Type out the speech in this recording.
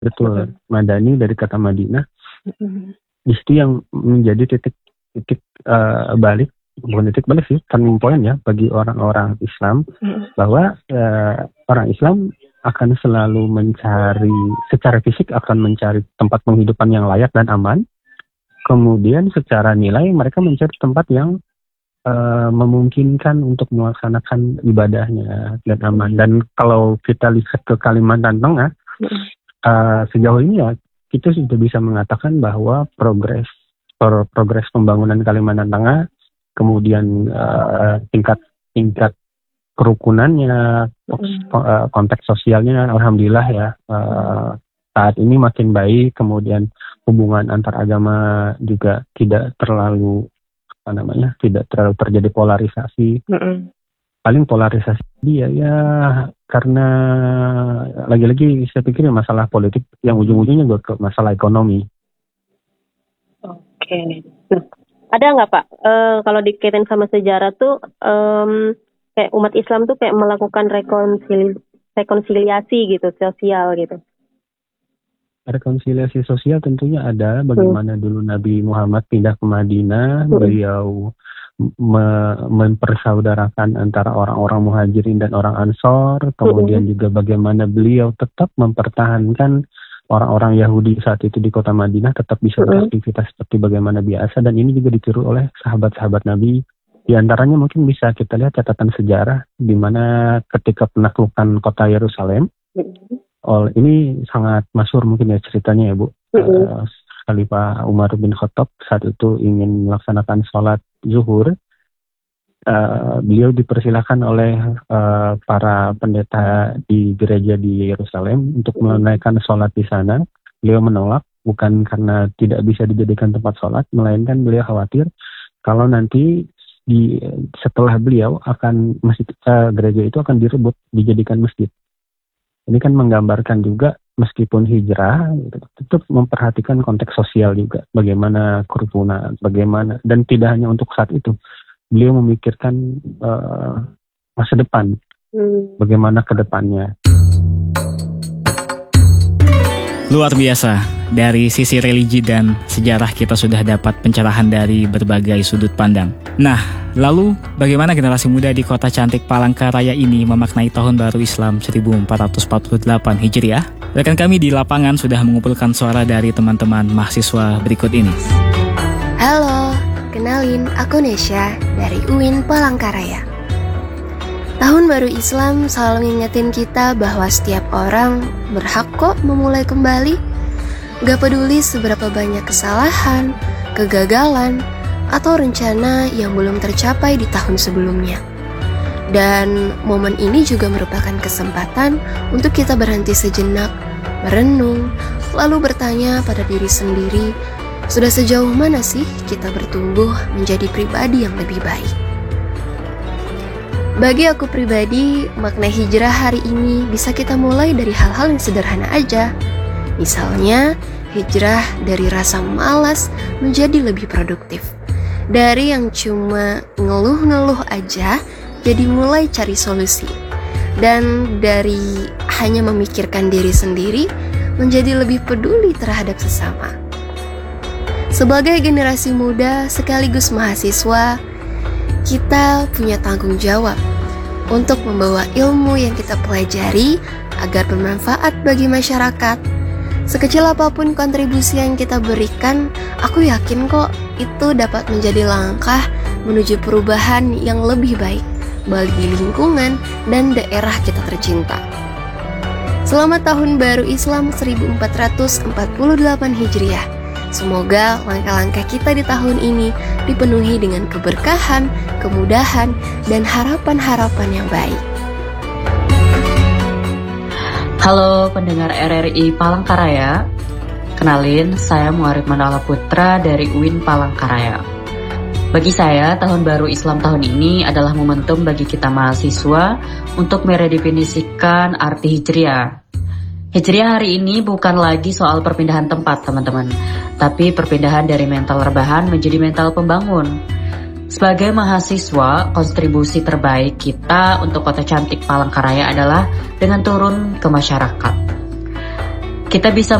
betul. Madani dari kata Madinah. Di situ yang menjadi titik balik, bukan titik balik sih, turning point ya bagi orang-orang Islam, bahwa orang Islam akan selalu mencari, secara fisik akan mencari tempat penghidupan yang layak dan aman. Kemudian secara nilai mereka mencari tempat yang memungkinkan untuk melaksanakan ibadahnya dan aman. Dan kalau kita lihat ke Kalimantan Tengah, sejauh ini ya kita sudah bisa mengatakan bahwa progres pembangunan Kalimantan Tengah, kemudian tingkat kerukunannya, konteks sosialnya, alhamdulillah ya saat ini makin baik. Kemudian hubungan antar agama juga tidak terlalu terjadi polarisasi. Paling polarisasi dia ya karena lagi-lagi saya pikir masalah politik yang ujung-ujungnya juga ke masalah ekonomi. Oke. Nah, ada nggak Pak kalau dikaitin sama sejarah tuh kayak umat Islam tuh kayak melakukan rekonsiliasi gitu, sosial gitu? Rekonsiliasi sosial tentunya ada. Bagaimana dulu Nabi Muhammad pindah ke Madinah, beliau mempersaudarakan antara orang-orang Muhajirin dan orang Ansor. Kemudian juga bagaimana beliau tetap mempertahankan orang-orang Yahudi saat itu di kota Madinah tetap bisa beraktivitas seperti bagaimana biasa. Dan ini juga ditiru oleh sahabat-sahabat Nabi. Di antaranya mungkin bisa kita lihat catatan sejarah di mana ketika penaklukan kota Yerusalem, ini sangat masyhur mungkin ya ceritanya ya Bu. Khalifah Umar bin Khattab saat itu ingin melaksanakan sholat zuhur. Beliau dipersilakan oleh para pendeta di gereja di Yerusalem untuk menunaikan sholat di sana. Beliau menolak, bukan karena tidak bisa dijadikan tempat sholat, melainkan beliau khawatir kalau nanti setelah beliau akan gereja itu akan direbut dijadikan masjid. Ini kan menggambarkan juga meskipun hijrah tetap memperhatikan konteks sosial juga, bagaimana kerukunan, bagaimana, dan tidak hanya untuk saat itu. Beliau memikirkan masa depan, bagaimana ke depannya. Luar biasa, dari sisi religi dan sejarah kita sudah dapat pencerahan dari berbagai sudut pandang. Nah, lalu bagaimana generasi muda di kota cantik Palangkaraya ini memaknai tahun baru Islam 1448 Hijriah? Rekan kami di lapangan sudah mengumpulkan suara dari teman-teman mahasiswa berikut ini. Halo, kenalin aku Nesya dari UIN Palangkaraya. Tahun baru Islam selalu ngingetin kita bahwa setiap orang berhak kok memulai kembali. Gak peduli seberapa banyak kesalahan, kegagalan, atau rencana yang belum tercapai di tahun sebelumnya. Dan momen ini juga merupakan kesempatan untuk kita berhenti sejenak, merenung, lalu bertanya pada diri sendiri, sudah sejauh mana sih kita bertumbuh menjadi pribadi yang lebih baik? Bagi aku pribadi, makna hijrah hari ini bisa kita mulai dari hal-hal yang sederhana aja. Misalnya, hijrah dari rasa malas menjadi lebih produktif. Dari yang cuma ngeluh-ngeluh aja, jadi mulai cari solusi. Dan dari hanya memikirkan diri sendiri, menjadi lebih peduli terhadap sesama. Sebagai generasi muda sekaligus mahasiswa, kita punya tanggung jawab untuk membawa ilmu yang kita pelajari agar bermanfaat bagi masyarakat. Sekecil apapun kontribusi yang kita berikan, aku yakin kok itu dapat menjadi langkah menuju perubahan yang lebih baik bagi lingkungan dan daerah kita tercinta. Selamat Tahun Baru Islam 1448 Hijriah. Semoga langkah-langkah kita di tahun ini dipenuhi dengan keberkahan, kemudahan, dan harapan-harapan yang baik. Halo pendengar RRI Palangkaraya, kenalin saya Muarif Mandala Putra dari UIN Palangkaraya. Bagi saya, Tahun Baru Islam tahun ini adalah momentum bagi kita mahasiswa untuk meredefinisikan arti hijriah. Hijriah hari ini bukan lagi soal perpindahan tempat, teman-teman, tapi perpindahan dari mental rebahan menjadi mental pembangun. Sebagai mahasiswa, kontribusi terbaik kita untuk kota cantik Palangkaraya adalah dengan turun ke masyarakat. kita bisa